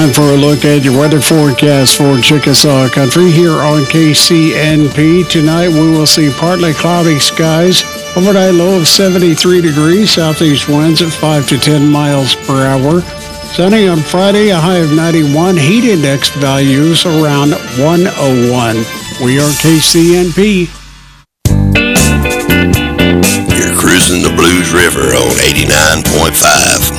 Time for a look at your weather forecast for Chickasaw Country here on KCNP. Tonight we will see partly cloudy skies, overnight low of 73 degrees, southeast winds at 5 to 10 miles per hour. Sunny on Friday, a high of 91, heat index values around 101. We are KCNP. You're cruising the Blues River on 89.5.